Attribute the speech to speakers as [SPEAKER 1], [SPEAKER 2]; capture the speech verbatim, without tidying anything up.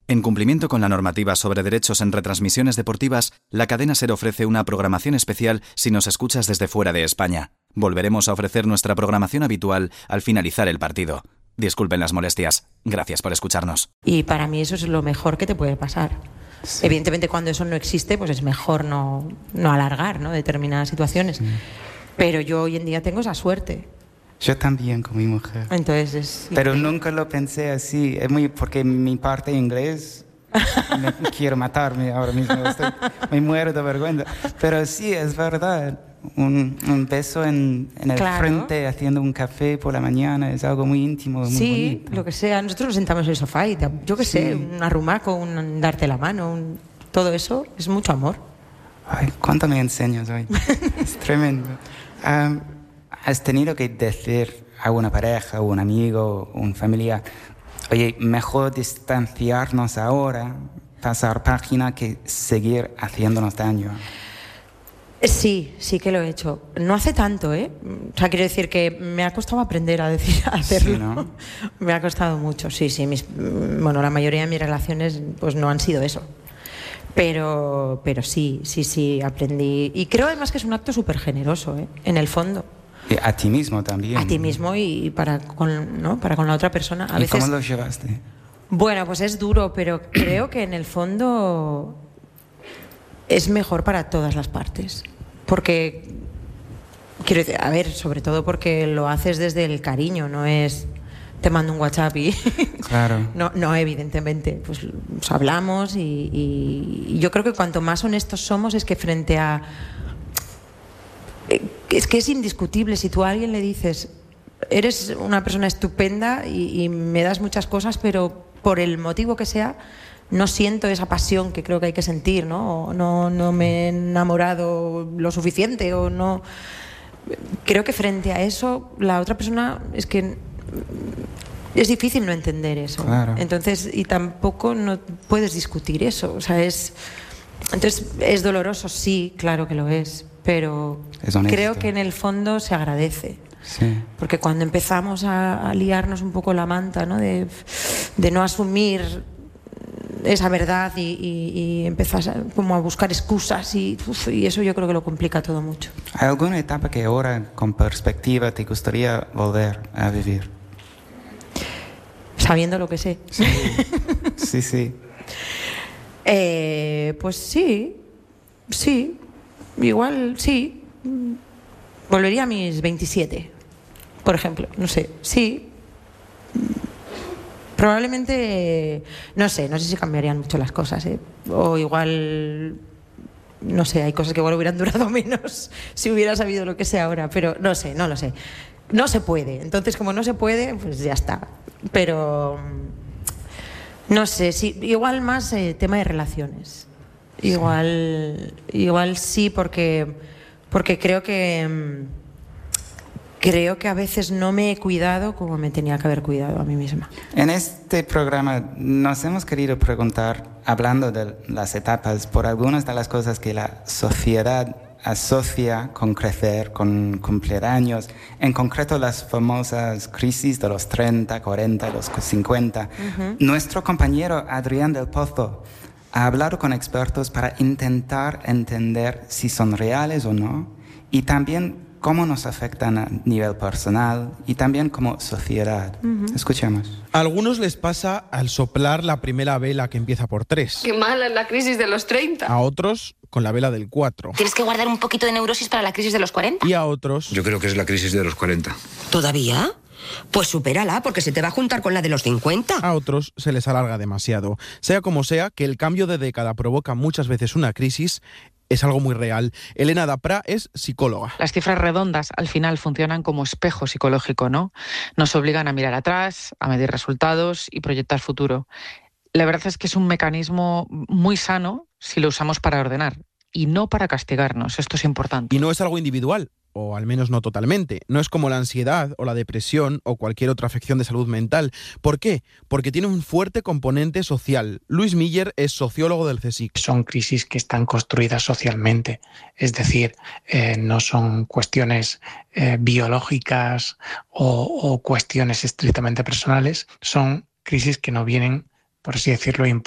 [SPEAKER 1] En cumplimiento con la normativa sobre derechos en retransmisiones deportivas, la cadena SER ofrece una programación especial si nos escuchas desde fuera de España. Volveremos a ofrecer nuestra programación habitual al finalizar el partido. Disculpen las molestias. Gracias por escucharnos.
[SPEAKER 2] Y para mí eso es lo mejor que te puede pasar. Sí. Evidentemente, cuando eso no existe, pues es mejor no, no alargar, ¿no?, determinadas situaciones. Sí. Pero yo hoy en día tengo esa suerte.
[SPEAKER 3] Yo también con mi mujer.
[SPEAKER 2] Entonces es
[SPEAKER 3] Pero nunca lo pensé así. Es muy porque mi parte inglés me quiero matarme ahora mismo. Estoy, me muero de vergüenza. Pero sí, es verdad. Un, un beso en, en el claro. frente haciendo un café por la mañana es algo muy íntimo, muy
[SPEAKER 2] sí,
[SPEAKER 3] bonito.
[SPEAKER 2] Lo que sea. Nosotros nos sentamos en el sofá y yo qué sí. sé, un arrumaco, un darte la mano, un, todo eso es mucho amor.
[SPEAKER 3] Ay, ¿cuánto me enseñas hoy? Es tremendo. Um, ¿Has tenido que decir a una pareja, un amigo, un familiar, oye, mejor distanciarnos ahora, pasar página, que seguir haciéndonos daño?
[SPEAKER 2] Sí, sí que lo he hecho. No hace tanto, ¿eh? O sea, quiero decir que me ha costado aprender a decir, a hacerlo. Sí, ¿no? Me ha costado mucho, sí, sí. Mis, bueno, la mayoría de mis relaciones pues no han sido eso. Pero, pero sí, sí, sí, aprendí. Y creo además que es un acto súper generoso, ¿eh?, en el fondo.
[SPEAKER 3] Y a ti mismo también.
[SPEAKER 2] A ti mismo y para con, ¿no?, para con la otra persona. A
[SPEAKER 3] ¿Y
[SPEAKER 2] veces,
[SPEAKER 3] cómo lo llevaste?
[SPEAKER 2] Bueno, pues es duro, pero creo que en el fondo es mejor para todas las partes. Porque, quiero decir, a ver, sobre todo porque lo haces desde el cariño, no es te mando un WhatsApp y...
[SPEAKER 3] Claro.
[SPEAKER 2] No, no, evidentemente, pues, pues hablamos y, y, y yo creo que cuanto más honestos somos es que frente a... Es que es indiscutible, si tú a alguien le dices eres una persona estupenda y, y me das muchas cosas, pero por el motivo que sea no siento esa pasión que creo que hay que sentir, ¿no? O no, no me he enamorado lo suficiente o no... Creo que frente a eso la otra persona es que es difícil no entender eso.
[SPEAKER 3] Claro.
[SPEAKER 2] Entonces, y tampoco no puedes discutir eso, o sea, es... Entonces, ¿es doloroso? Sí, claro que lo es, pero creo que en el fondo se agradece.
[SPEAKER 3] Sí.
[SPEAKER 2] Porque cuando empezamos a, a liarnos un poco la manta, ¿no?, de, de no asumir esa verdad y, y, y empezás a, como a buscar excusas y, uf, y eso yo creo que lo complica todo mucho.
[SPEAKER 3] ¿Hay alguna etapa que ahora, con perspectiva, te gustaría volver a vivir?
[SPEAKER 2] Sabiendo lo que sé.
[SPEAKER 3] Sí, sí, sí.
[SPEAKER 2] Eh, pues sí, sí, igual sí. Volvería a mis veintisiete, por ejemplo, no sé, sí. Probablemente, no sé, no sé si cambiarían mucho las cosas, ¿eh? O igual, no sé, hay cosas que igual hubieran durado menos si hubiera sabido lo que sé ahora, pero no sé, no lo sé. No se puede, entonces como no se puede, pues ya está. Pero... No sé, sí, igual más eh, tema de relaciones. Igual, sí. igual sí, porque, porque creo que creo que a veces no me he cuidado como me tenía que haber cuidado a mí misma.
[SPEAKER 3] En este programa nos hemos querido preguntar, hablando de las etapas, por algunas de las cosas que la sociedad asocia con crecer, con cumplir años, en concreto las famosas crisis de los treinta, cuarenta, los cincuenta. Uh-huh. Nuestro compañero Adrián del Pozo ha hablado con expertos para intentar entender si son reales o no, y también cómo nos afectan a nivel personal y también como sociedad. Uh-huh. Escuchemos.
[SPEAKER 4] A algunos les pasa al soplar la primera vela que empieza por tres.
[SPEAKER 5] Qué mala es la crisis de los treinta.
[SPEAKER 4] A otros con la vela del cuatro.
[SPEAKER 6] Tienes que guardar un poquito de neurosis para la crisis de los cuarenta.
[SPEAKER 4] Y a otros...
[SPEAKER 7] Yo creo que es la crisis de los cuarenta.
[SPEAKER 6] ¿Todavía? Pues supérala, porque se te va a juntar con la de los cincuenta.
[SPEAKER 4] A otros se les alarga demasiado. Sea como sea, que el cambio de década provoca muchas veces una crisis es algo muy real. Elena Dapra es psicóloga.
[SPEAKER 8] Las cifras redondas al final funcionan como espejo psicológico, ¿no? Nos obligan a mirar atrás, a medir resultados y proyectar futuro. La verdad es que es un mecanismo muy sano si lo usamos para ordenar y no para castigarnos. Esto es importante.
[SPEAKER 4] Y no es algo individual, o al menos no totalmente. No es como la ansiedad o la depresión o cualquier otra afección de salud mental. ¿Por qué? Porque tiene un fuerte componente social. Luis Miller es sociólogo del CSIC.
[SPEAKER 9] Son crisis que están construidas socialmente, es decir, eh, no son cuestiones eh, biológicas o, o cuestiones estrictamente personales, son crisis que no vienen, por así decirlo,